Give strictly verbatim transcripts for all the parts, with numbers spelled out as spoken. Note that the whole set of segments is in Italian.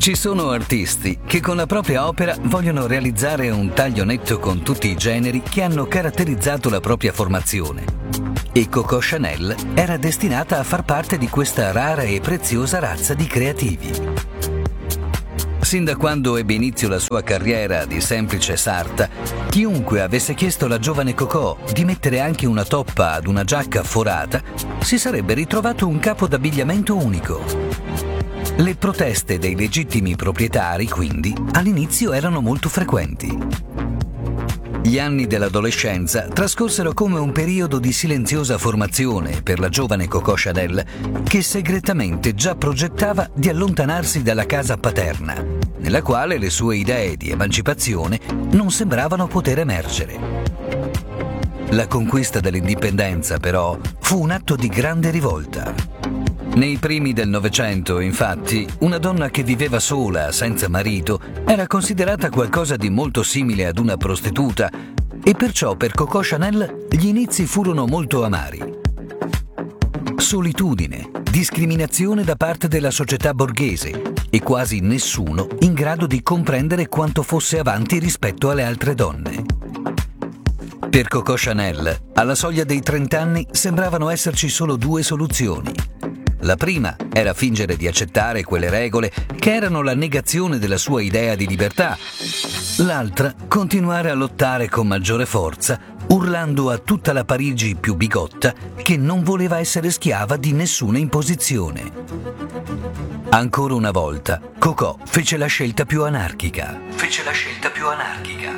Ci sono artisti che con la propria opera vogliono realizzare un taglio netto con tutti i generi che hanno caratterizzato la propria formazione. E Coco Chanel era destinata a far parte di questa rara e preziosa razza di creativi. Sin da quando ebbe inizio la sua carriera di semplice sarta, chiunque avesse chiesto alla giovane Coco di mettere anche una toppa ad una giacca forata, si sarebbe ritrovato un capo d'abbigliamento unico. Le proteste dei legittimi proprietari, quindi, all'inizio erano molto frequenti. Gli anni dell'adolescenza trascorsero come un periodo di silenziosa formazione per la giovane Coco Chanel, che segretamente già progettava di allontanarsi dalla casa paterna, nella quale le sue idee di emancipazione non sembravano poter emergere. La conquista dell'indipendenza, però, fu un atto di grande rivolta. Nei primi del Novecento, infatti, una donna che viveva sola, senza marito, era considerata qualcosa di molto simile ad una prostituta e perciò per Coco Chanel gli inizi furono molto amari. Solitudine, discriminazione da parte della società borghese e quasi nessuno in grado di comprendere quanto fosse avanti rispetto alle altre donne. Per Coco Chanel, alla soglia dei trenta anni sembravano esserci solo due soluzioni. La prima era fingere di accettare quelle regole che erano la negazione della sua idea di libertà. L'altra, continuare a lottare con maggiore forza, urlando a tutta la Parigi più bigotta che non voleva essere schiava di nessuna imposizione. Ancora una volta, Coco fece la scelta più anarchica. Fece la scelta più anarchica.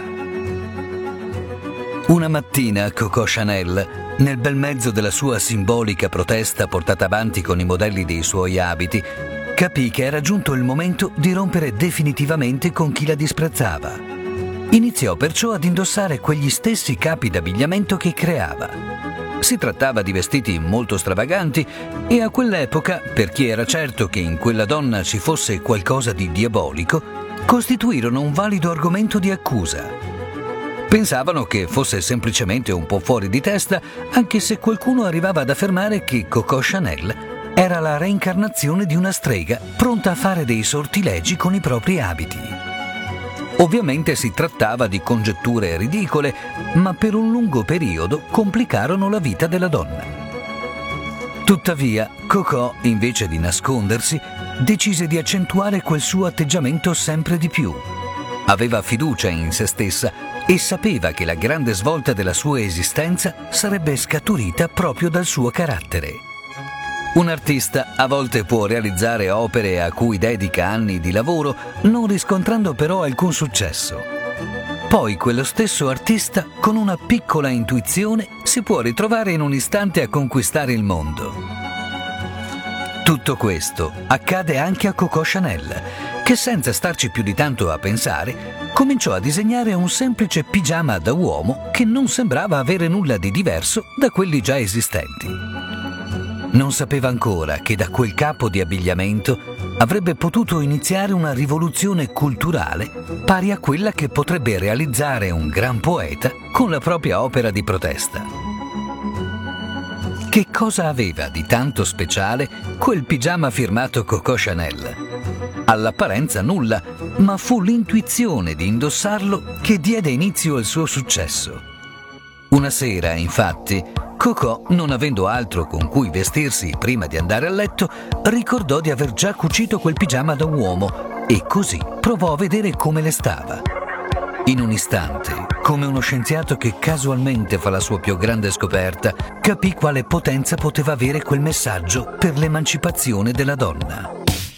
Una mattina Coco Chanel, nel bel mezzo della sua simbolica protesta portata avanti con i modelli dei suoi abiti, capì che era giunto il momento di rompere definitivamente con chi la disprezzava. Iniziò perciò ad indossare quegli stessi capi d'abbigliamento che creava. Si trattava di vestiti molto stravaganti e a quell'epoca, per chi era certo che in quella donna ci fosse qualcosa di diabolico, costituirono un valido argomento di accusa. Pensavano che fosse semplicemente un po' fuori di testa, anche se qualcuno arrivava ad affermare che Coco Chanel era la reincarnazione di una strega pronta a fare dei sortilegi con i propri abiti. Ovviamente si trattava di congetture ridicole, ma per un lungo periodo complicarono la vita della donna. Tuttavia, Coco, invece di nascondersi, decise di accentuare quel suo atteggiamento sempre di più. Aveva fiducia in se stessa e sapeva che la grande svolta della sua esistenza sarebbe scaturita proprio dal suo carattere. Un artista a volte può realizzare opere a cui dedica anni di lavoro, non riscontrando però alcun successo. Poi quello stesso artista, con una piccola intuizione, si può ritrovare in un istante a conquistare il mondo. Tutto questo accade anche a Coco Chanel, che senza starci più di tanto a pensare, cominciò a disegnare un semplice pigiama da uomo che non sembrava avere nulla di diverso da quelli già esistenti. Non sapeva ancora che da quel capo di abbigliamento avrebbe potuto iniziare una rivoluzione culturale pari a quella che potrebbe realizzare un gran poeta con la propria opera di protesta. Che cosa aveva di tanto speciale quel pigiama firmato Coco Chanel? All'apparenza nulla, ma fu l'intuizione di indossarlo che diede inizio al suo successo. Una sera, infatti, Coco, non avendo altro con cui vestirsi prima di andare a letto, ricordò di aver già cucito quel pigiama da uomo e così provò a vedere come le stava. In un istante, come uno scienziato che casualmente fa la sua più grande scoperta, capì quale potenza poteva avere quel messaggio per l'emancipazione della donna.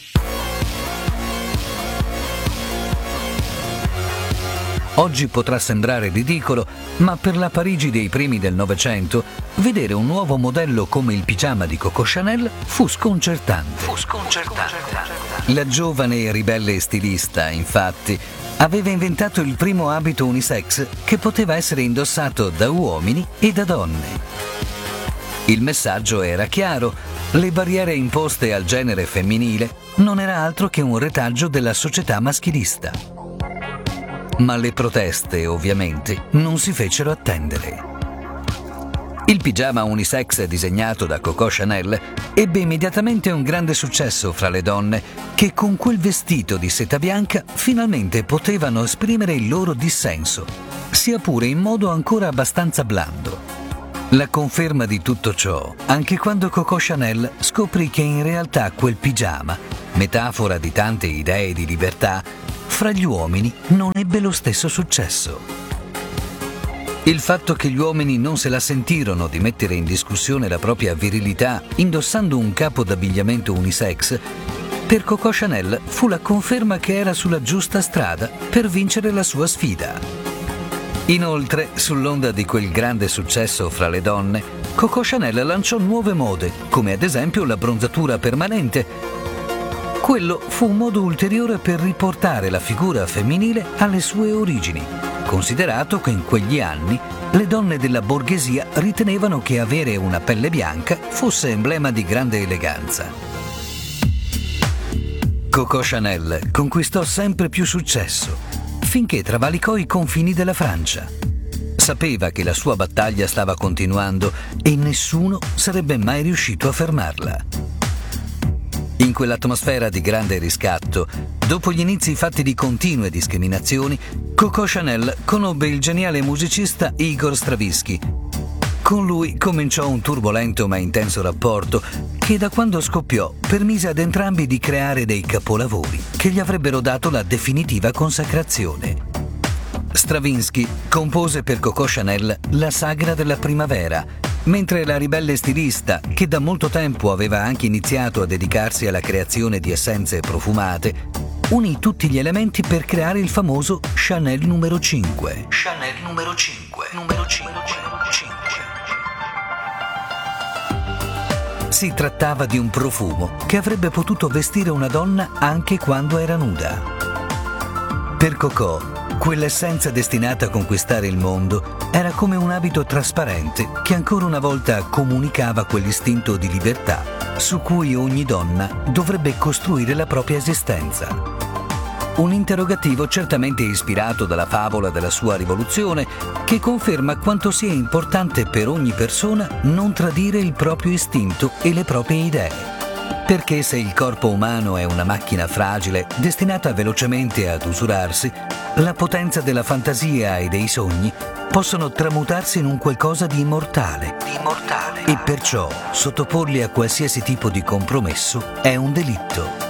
Oggi potrà sembrare ridicolo, ma per la Parigi dei primi del Novecento, vedere un nuovo modello come il pigiama di Coco Chanel fu sconcertante. Fu sconcertante. La giovane e ribelle stilista, infatti, aveva inventato il primo abito unisex che poteva essere indossato da uomini e da donne. Il messaggio era chiaro: le barriere imposte al genere femminile non era altro che un retaggio della società maschilista. Ma le proteste, ovviamente, non si fecero attendere. Il pigiama unisex disegnato da Coco Chanel ebbe immediatamente un grande successo fra le donne che con quel vestito di seta bianca finalmente potevano esprimere il loro dissenso, sia pure in modo ancora abbastanza blando. La conferma di tutto ciò anche quando Coco Chanel scoprì che in realtà quel pigiama, metafora di tante idee di libertà, fra gli uomini non ebbe lo stesso successo. Il fatto che gli uomini non se la sentirono di mettere in discussione la propria virilità indossando un capo d'abbigliamento unisex, per Coco Chanel fu la conferma che era sulla giusta strada per vincere la sua sfida. Inoltre, sull'onda di quel grande successo fra le donne, Coco Chanel lanciò nuove mode, come ad esempio la bronzatura permanente. Quello fu un modo ulteriore per riportare la figura femminile alle sue origini, considerato che in quegli anni le donne della borghesia ritenevano che avere una pelle bianca fosse emblema di grande eleganza. Coco Chanel conquistò sempre più successo, finché travalicò i confini della Francia. Sapeva che la sua battaglia stava continuando e nessuno sarebbe mai riuscito a fermarla. In quell'atmosfera di grande riscatto, dopo gli inizi fatti di continue discriminazioni, Coco Chanel conobbe il geniale musicista Igor Stravinsky. Con lui cominciò un turbolento ma intenso rapporto che da quando scoppiò permise ad entrambi di creare dei capolavori che gli avrebbero dato la definitiva consacrazione. Stravinsky compose per Coco Chanel la Sagra della primavera, mentre la ribelle stilista, che da molto tempo aveva anche iniziato a dedicarsi alla creazione di essenze profumate, unì tutti gli elementi per creare il famoso Chanel numero cinque. Chanel numero cinque. Numero cinque. cinque. Si trattava di un profumo che avrebbe potuto vestire una donna anche quando era nuda. Per Coco, quell'essenza destinata a conquistare il mondo era come un abito trasparente che ancora una volta comunicava quell'istinto di libertà su cui ogni donna dovrebbe costruire la propria esistenza. Un interrogativo certamente ispirato dalla favola della sua rivoluzione, che conferma quanto sia importante per ogni persona non tradire il proprio istinto e le proprie idee. Perché se il corpo umano è una macchina fragile destinata velocemente ad usurarsi, la potenza della fantasia e dei sogni possono tramutarsi in un qualcosa di immortale. Di immortale. E perciò sottoporli a qualsiasi tipo di compromesso è un delitto.